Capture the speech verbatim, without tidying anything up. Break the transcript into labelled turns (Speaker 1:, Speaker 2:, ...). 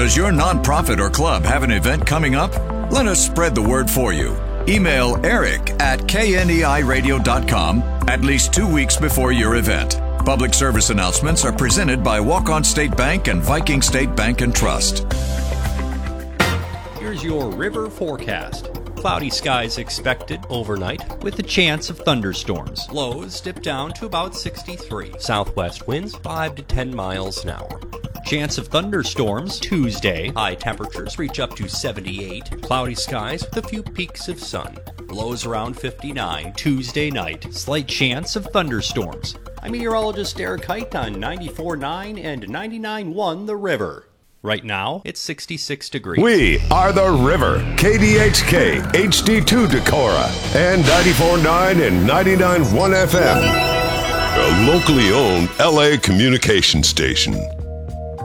Speaker 1: Does your nonprofit or club have an event coming up? Let us spread the word for you. Email Eric at K N E I radio dot com at least two weeks before your event. Public service announcements are presented by Walk-On State Bank and Viking State Bank and Trust.
Speaker 2: Here's your river forecast. Cloudy skies expected overnight with a chance of thunderstorms. Lows dip down to about sixty-three. Southwest winds five to ten miles an hour. Chance of thunderstorms Tuesday. High temperatures reach up to seventy-eight. Cloudy skies with a few peaks of sun. Lows around fifty-nine. Tuesday night. Slight chance of thunderstorms. I'm meteorologist Derek Height on ninety-four point nine and ninety-nine point one The River. Right now, it's sixty-six degrees.
Speaker 3: We are The River, K D H K, H D two Decorah, and ninety-four point nine and ninety-nine point one F M. A locally owned L A communication station.